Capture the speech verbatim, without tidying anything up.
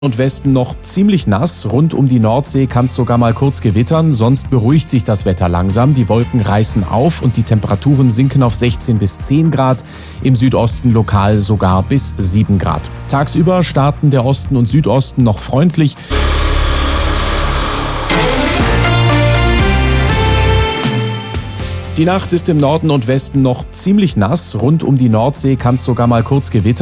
Und Westen noch ziemlich nass. Rund um die Nordsee kann es sogar mal kurz gewittern, sonst beruhigt sich das Wetter langsam. Die Wolken reißen auf und die Temperaturen sinken auf sechzehn bis zehn Grad, im Südosten lokal sogar bis sieben Grad. Tagsüber starten der Osten und Südosten noch freundlich. Die Nacht ist im Norden und Westen noch ziemlich nass. Rund um die Nordsee kann es sogar mal kurz gewittern.